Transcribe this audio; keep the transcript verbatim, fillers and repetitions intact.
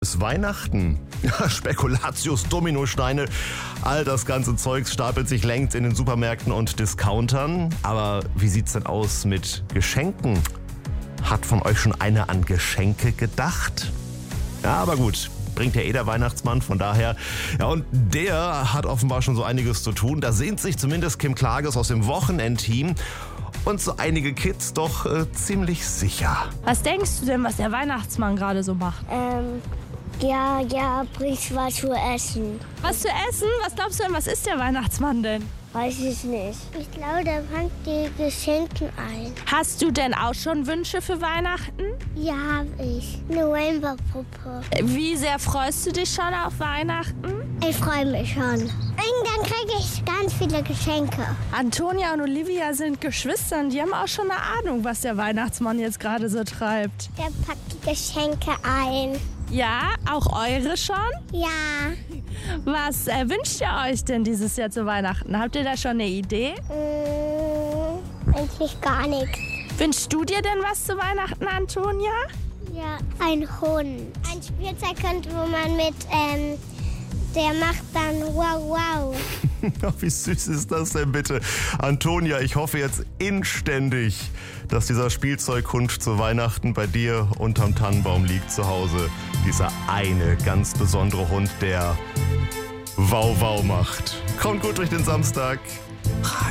Es ist Weihnachten. Ja, Spekulatius, Dominosteine, all das ganze Zeugs stapelt sich längst in den Supermärkten und Discountern. Aber wie sieht's denn aus mit Geschenken? Hat von euch schon einer an Geschenke gedacht? Ja, aber gut, bringt ja eh der Weihnachtsmann, von daher. Ja, und der hat offenbar schon so einiges zu tun. Da sehnt sich zumindest Kim Klages aus dem Wochenendteam und so einige Kids doch äh, ziemlich sicher. Was denkst du denn, was der Weihnachtsmann gerade so macht? Ähm, ja, ja, bringst was zu essen. Was zu essen? Was glaubst du denn, was ist der Weihnachtsmann denn? Weiß ich nicht. Ich glaube, der fängt die Geschenke ein. Hast du denn auch schon Wünsche für Weihnachten? Ja, hab ich. Eine Rainbow-Puppe. Wie sehr freust du dich schon auf Weihnachten? Ich freue mich schon. Und dann kriege ich ganz viele Geschenke. Antonia und Olivia sind Geschwister und die haben auch schon eine Ahnung, was der Weihnachtsmann jetzt gerade so treibt. Der packt die Geschenke ein. Ja, auch eure schon? Ja. Was äh, wünscht ihr euch denn dieses Jahr zu Weihnachten? Habt ihr da schon eine Idee? Mmh, eigentlich gar nichts. Wünschst du dir denn was zu Weihnachten, Antonia? Ja, ein Hund. Ein Spielzeughund, wo man mit, ähm, der macht dann wow, wow. Wie süß ist das denn bitte? Antonia, ich hoffe jetzt inständig, dass dieser Spielzeughund zu Weihnachten bei dir unterm Tannenbaum liegt zu Hause. Dieser eine ganz besondere Hund, der Wow Wow macht. Kommt gut durch den Samstag.